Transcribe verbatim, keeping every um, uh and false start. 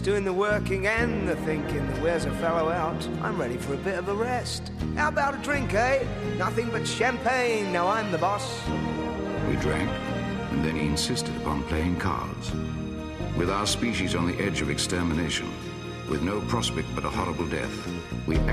doing the working and the thinking that wears a fellow out. I'm ready for a bit of a rest. How about a drink, eh? Nothing but champagne, now I'm the boss. We drank, and then he insisted upon playing cards. With our species on the edge of extermination, with no prospect but a horrible death, we